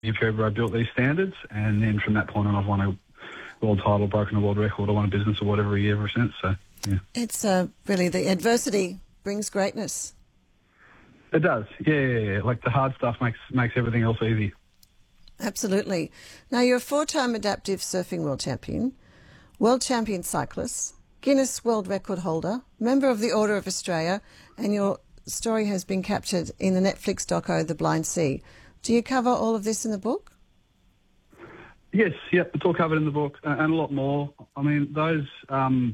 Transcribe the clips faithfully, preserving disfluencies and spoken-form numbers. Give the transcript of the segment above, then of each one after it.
period where I built these standards, and then from that point on, I've won a world title, broken a world record, I won a business award every year ever since. So, yeah. It's uh, really the adversity brings greatness. It does, yeah, yeah, yeah. Like the hard stuff makes makes everything else easy. Absolutely. Now, you're a four-time adaptive surfing world champion, world champion cyclist, Guinness World Record holder, member of the Order of Australia, and your story has been captured in the Netflix doco The Blind Sea. Do you cover all of this in the book? Yes, yep, it's all covered in the book, uh, and a lot more. I mean, those um,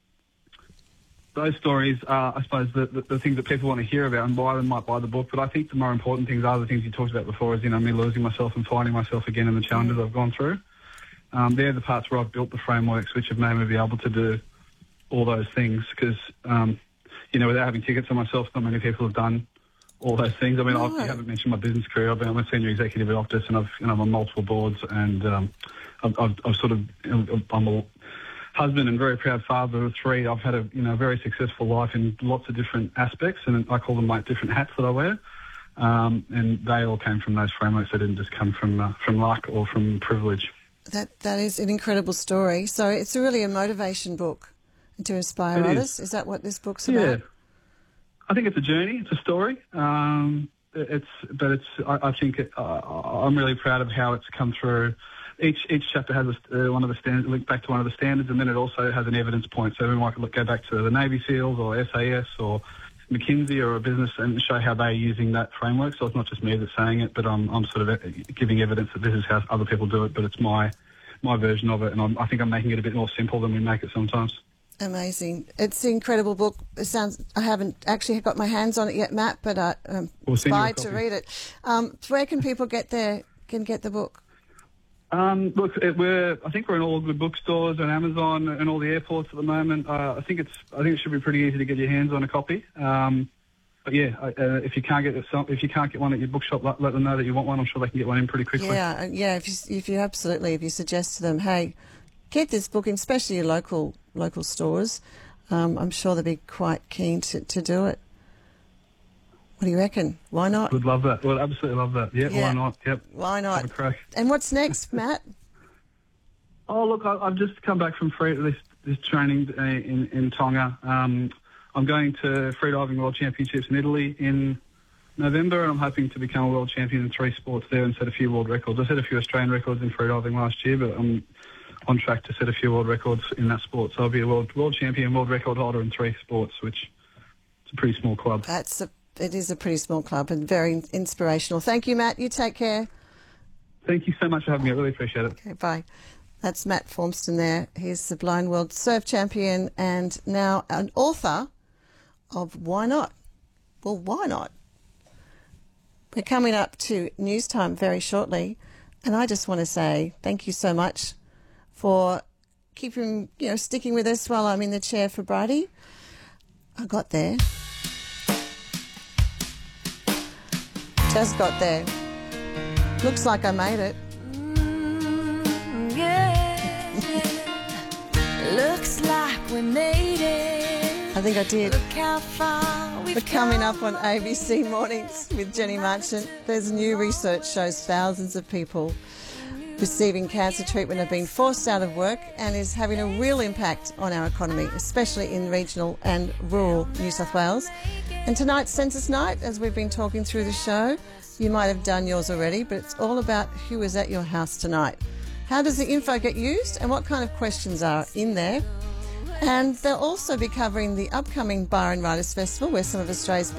those stories are, I suppose, the, the, the things that people want to hear about and why they might buy the book. But I think the more important things are the things you talked about before, is, you know, me losing myself and finding myself again and the challenges I've gone through. Um, they're the parts where I've built the frameworks which have made me be able to do all those things, because, um, you know, without having tickets on myself, not many people have done all those things. I mean, no. I've, I haven't mentioned my business career. I've been, I'm a senior executive at Optus, and I've, you know, I'm on multiple boards, and um, I've, I've, I've sort of, I'm a husband and very proud father of three. I've had a, you know, very successful life in lots of different aspects, and I call them like different hats that I wear. Um, and they all came from those frameworks. They didn't just come from uh, from luck or from privilege. That that is an incredible story. So it's really a motivation book to inspire it others. Is. Is that what this book's yeah. about? I think it's a journey. It's a story. Um, it's, but it's. I, I think it, uh, I'm really proud of how it's come through. Each each chapter has a, uh, one of the standards, linked back to one of the standards, and then it also has an evidence point. So we might look, go back to the Navy SEALs or S A S or McKinsey or a business and show how they're using that framework. So it's not just me that's saying it, but I'm I'm sort of giving evidence that this is how other people do it, but it's my my version of it, and I'm, I think I'm making it a bit more simple than we make it sometimes. Amazing. It's an incredible book. It sounds, I haven't actually got my hands on it yet, Matt, but I'm um, we'll inspired to read it. Um, where can people get there, can get the book? Um, look, it, we're, I think we're in all good bookstores and Amazon and all the airports at the moment. Uh, I think it's, I think it should be pretty easy to get your hands on a copy. Um, but yeah, uh, if you can't get it, if you can't get one at your bookshop, let, let them know that you want one. I'm sure they can get one in pretty quickly. Yeah, yeah. If you, if you absolutely, if you suggest to them, hey, get this book in, especially your local local stores, um, I'm sure they'll be quite keen to, to do it. What do you reckon? Why not? Would love that. Would absolutely love that. Yeah, yeah. Why not? Yep. Why not? Have a crack. And what's next, Matt? Oh, look, I, I've just come back from free, this, this training in, in Tonga. Um, I'm going to Freediving World Championships in Italy in November, and I'm hoping to become a world champion in three sports there and set a few world records. I set a few Australian records in freediving last year, but I'm on track to set a few world records in that sport. So I'll be a world world champion, world record holder in three sports, which is a pretty small club. That's a, it is a pretty small club and very inspirational. Thank you, Matt. You take care. Thank you so much for having me. I really appreciate it. Okay, bye. That's Matt Formston there. He's the Blind World Surf Champion and now an author of Why Not? Well, why not? We're coming up to news time very shortly, and I just want to say thank you so much for keeping, you know, sticking with us while I'm in the chair for Bridie. I got there. Just got there. Looks like I made it. Mm, yeah. Looks like we made it. I think I did. Look how far we've We're coming come. up on A B C Mornings with Jenny Marchant. There's new research shows thousands of people receiving cancer treatment have been forced out of work and is having a real impact on our economy, especially in regional and rural New South Wales. And tonight's Census Night, as we've been talking through the show, you might have done yours already, but it's all about who is at your house tonight. How does the info get used and what kind of questions are in there? And they'll also be covering the upcoming Bar and Writers Festival, where some of Australia's